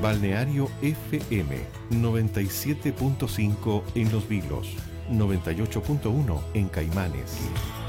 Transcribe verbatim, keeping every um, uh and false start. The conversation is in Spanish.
Balneario F M noventa y siete punto cinco en Los Vilos, noventa y ocho punto uno en Caimanes.